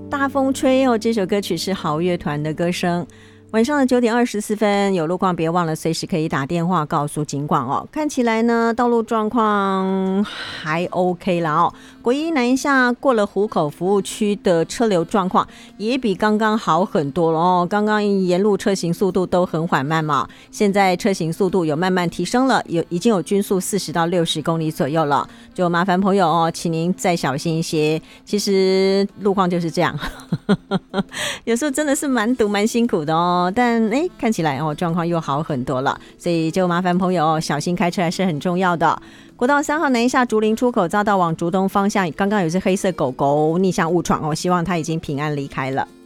大风吹哦，这首歌曲是好乐团的歌声。晚上的9点24分，有路况别忘了随时可以打电话告诉警管哦。看起来呢，道路状况还 OK 啦哦。国一南下过了湖口服务区的车流状况也比刚刚好很多了哦。刚刚沿路车行速度都很缓慢嘛，现在车行速度有慢慢提升了，已经有均速40到60公里左右了。就麻烦朋友哦，请您再小心一些。其实路况就是这样，有时候真的是蛮堵蛮辛苦的哦。但看起来状况又好很多了，所以就麻烦朋友小心开车还是很重要的。国道3号南下竹林出口匝道往竹东方向，刚刚有只黑色狗狗逆向误闯希望它已经平安离开了。